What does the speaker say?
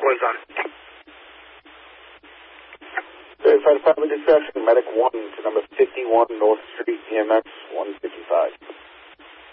boys on it. Verified family dispatch, medic 1 to number 51 North Street, EMS 155.